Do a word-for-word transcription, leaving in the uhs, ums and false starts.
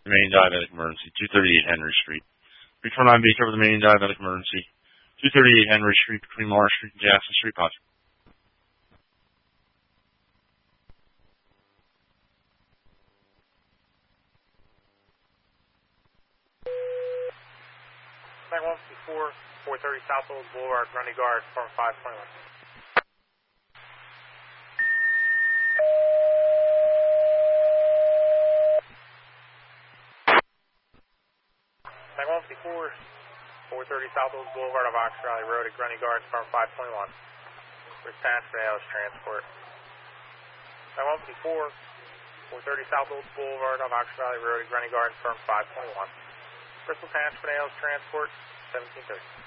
Main diabetic emergency, two thirty-eight Henry Street. three twenty-nine B, cover the main diabetic emergency, two thirty-eight Henry Street between Morris Street and Jackson Street, Patrick. nine one four, four thirty South Old Boulevard, Grundy Guard, Farm five twenty-one. nine one four, four thirty South Old Boulevard of Ox Valley Road at Grundy Gardens, Farm five twenty-one. Response for Alice Transport. nine one four, four thirty South Old Boulevard of Ox Valley Road at Grundy Gardens, Farm five twenty-one. Crystal Patch for Alice Transport, seventeen thirty.